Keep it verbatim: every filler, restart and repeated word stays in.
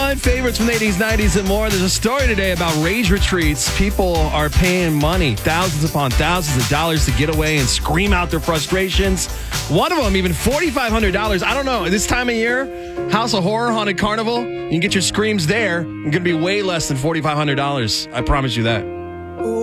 online favorites from the eighties, nineties, and more. There's a story today about rage retreats. People are paying money, thousands upon thousands of dollars to get away and scream out their frustrations. One of them, even four thousand five hundred dollars. I don't know. This time of year, House of Horror, Haunted Carnival, you can get your screams there. It's going to be way less than four thousand five hundred dollars. I promise you that.